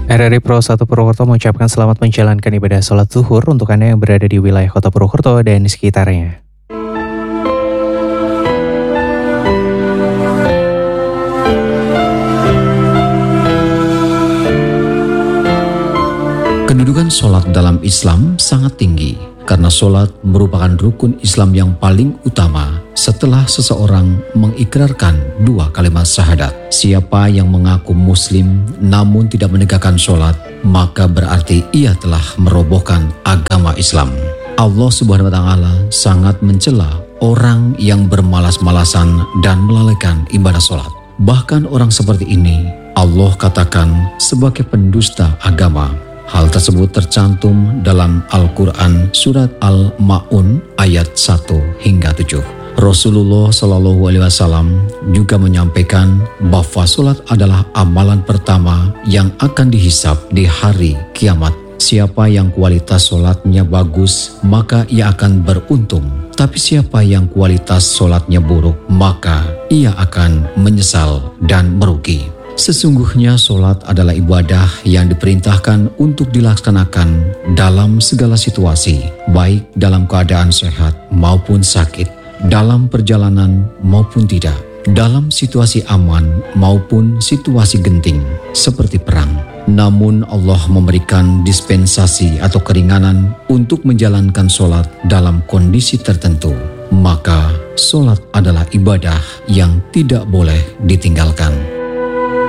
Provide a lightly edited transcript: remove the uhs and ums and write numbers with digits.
RRI Pro 1 Purwokerto mengucapkan selamat menjalankan ibadah sholat zuhur untuk Anda yang berada di wilayah kota Purwokerto dan sekitarnya. Kedudukan sholat dalam Islam sangat tinggi karena sholat merupakan rukun Islam yang paling utama setelah seseorang mengikrarkan dua kalimat syahadat. Siapa yang mengaku muslim namun tidak menegakkan sholat, maka berarti ia telah merobohkan agama Islam. Allah Subhanahu wa Ta'ala sangat mencela orang yang bermalas-malasan dan melalaikan ibadah sholat. Bahkan orang seperti ini Allah katakan sebagai pendusta agama. Hal tersebut tercantum dalam Al-Quran surat Al-Ma'un ayat 1 hingga 7. Rasulullah Shallallahu Alaihi Wasallam juga menyampaikan bahwa sholat adalah amalan pertama yang akan dihisab di hari kiamat. Siapa yang kualitas sholatnya bagus, maka ia akan beruntung. Tapi siapa yang kualitas sholatnya buruk, maka ia akan menyesal dan merugi. Sesungguhnya sholat adalah ibadah yang diperintahkan untuk dilaksanakan dalam segala situasi, baik dalam keadaan sehat maupun sakit, dalam perjalanan maupun tidak, dalam situasi aman maupun situasi genting seperti perang. Namun Allah memberikan dispensasi atau keringanan untuk menjalankan sholat dalam kondisi tertentu. Maka sholat adalah ibadah yang tidak boleh ditinggalkan.